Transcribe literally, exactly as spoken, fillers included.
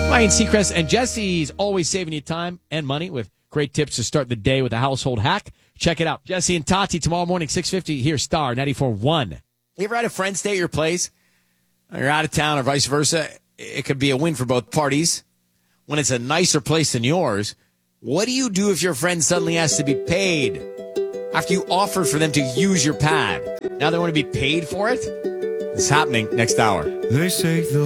Ryan Seacrest and Jesse's always saving you time and money with great tips to start the day with a household hack. Check it out. Jesse and Tati tomorrow morning, six fifty, here, Star ninety-four point one. You ever had a friend stay at your place? Or you're out of town or vice versa? It could be a win for both parties. When it's a nicer place than yours, what do you do if your friend suddenly has to be paid after you offer for them to use your pad? Now they want to be paid for it? It's happening next hour. They say the